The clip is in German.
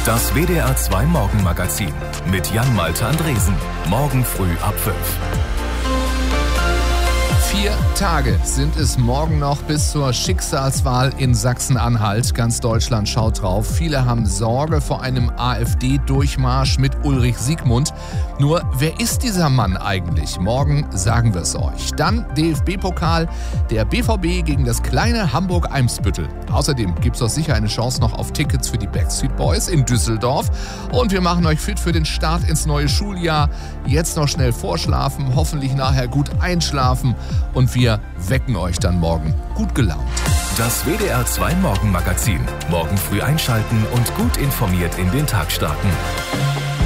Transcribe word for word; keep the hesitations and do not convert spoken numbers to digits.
Das W D R zwei Morgenmagazin mit Jan-Malte Andresen. Morgen früh ab fünf. Vier Tage sind es morgen noch bis zur Schicksalswahl in Sachsen-Anhalt. Ganz Deutschland schaut drauf. Viele haben Sorge vor einem AfD-Durchmarsch mit Ulrich Siegmund. Nur, wer ist dieser Mann eigentlich? Morgen sagen wir es euch. Dann D F B-Pokal, der B V B gegen das kleine Hamburg-Eimsbüttel. Außerdem gibt es doch sicher eine Chance noch auf Tickets für die Backstreet Boys in Düsseldorf. Und wir machen euch fit für den Start ins neue Schuljahr. Jetzt noch schnell vorschlafen, hoffentlich nachher gut einschlafen. Und wir wecken euch dann morgen gut gelaunt. Das W D R zwei Morgenmagazin. Morgen früh einschalten und gut informiert in den Tag starten.